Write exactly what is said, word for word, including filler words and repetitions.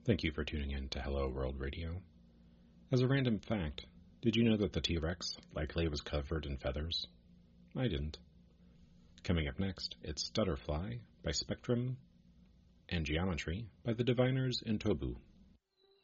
Thank you for tuning in to Hello World Radio. As a random fact, did you know that the T-Rex likely was covered in feathers? I didn't. Coming up next, it's Stutterfly by Spectrum and Geometry by the Diviners in Tobu.